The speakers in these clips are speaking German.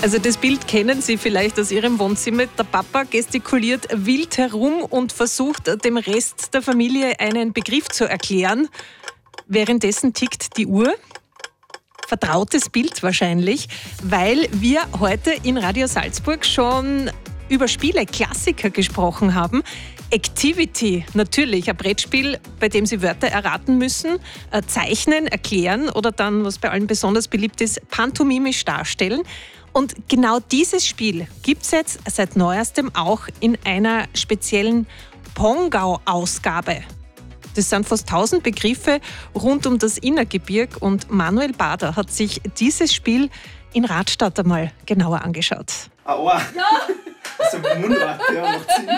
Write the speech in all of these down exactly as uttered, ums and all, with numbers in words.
Also das Bild kennen Sie vielleicht aus Ihrem Wohnzimmer. Der Papa gestikuliert wild herum und versucht, dem Rest der Familie einen Begriff zu erklären. Währenddessen tickt die Uhr. Vertrautes Bild wahrscheinlich, weil wir heute in Radio Salzburg schon über Spiele, Klassiker gesprochen haben. Activity, natürlich, ein Brettspiel, bei dem Sie Wörter erraten müssen, äh, zeichnen, erklären oder dann, was bei allen besonders beliebt ist, pantomimisch darstellen. Und genau dieses Spiel gibt es jetzt seit neuestem auch in einer speziellen Pongau-Ausgabe. Das sind fast tausend Begriffe rund um das Innergebirg und Manuel Bader hat sich dieses Spiel in Radstadt einmal genauer angeschaut. Ah, oh. Ja! So Mundart, ja, macht Sinn.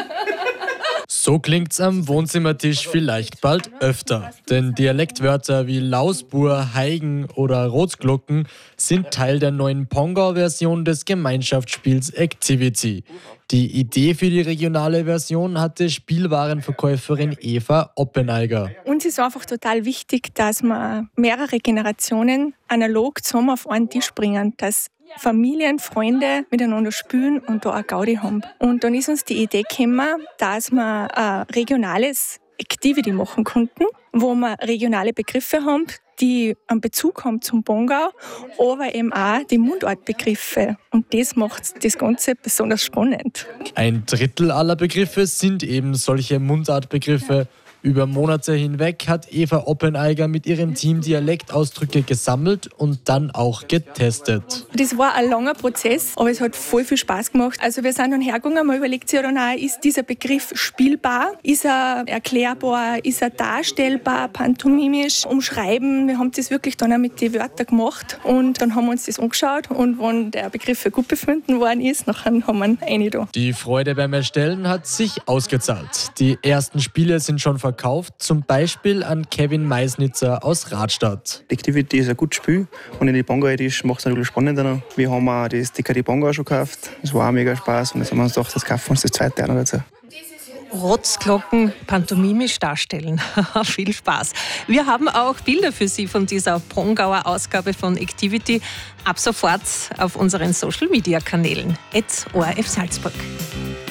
So klingt's am Wohnzimmertisch vielleicht bald öfter. Denn Dialektwörter wie Lausbur, Heigen oder Rotglocken sind Teil der neuen Pongau-Version des Gemeinschaftsspiels Activity. Die Idee für die regionale Version hatte Spielwarenverkäuferin Eva Oppeneiger. Uns ist einfach total wichtig, dass wir mehrere Generationen analog zusammen auf einen Tisch bringen, dass Familien, Freunde miteinander spielen und da eine Gaudi haben. Und dann ist uns die Idee gekommen, dass wir ein regionales Activity machen konnten, wo wir regionale Begriffe haben, die einen Bezug haben zum Pongau, aber eben auch die Mundartbegriffe. Und das macht das Ganze besonders spannend. Ein Drittel aller Begriffe sind eben solche Mundartbegriffe. Über Monate hinweg hat Eva Oppeneiger mit ihrem Team Dialektausdrücke gesammelt und dann auch getestet. Das war ein langer Prozess, aber es hat voll viel Spaß gemacht. Also wir sind dann hergegangen, man überlegt sich dann auch, ist dieser Begriff spielbar, ist er erklärbar, ist er darstellbar, pantomimisch, umschreiben. Wir haben das wirklich dann auch mit den Wörtern gemacht und dann haben wir uns das angeschaut und wenn der Begriff für gut befunden worden ist, dann haben wir ihn rein da. Die Freude beim Erstellen hat sich ausgezahlt. Die ersten Spiele sind schon verkauft, zum Beispiel an Kevin Meisnitzer aus Radstadt. Activity ist ein gutes Spiel und in die Pongau macht es natürlich spannender. Wir haben auch das D K D Pongau schon gekauft. Das war auch mega Spaß und jetzt haben wir uns gedacht, das kaufen wir uns das zweite auch noch dazu. Rotzglocken pantomimisch darstellen. Viel Spaß. Wir haben auch Bilder für Sie von dieser Pongauer Ausgabe von Activity ab sofort auf unseren Social-Media-Kanälen at O R F Salzburg.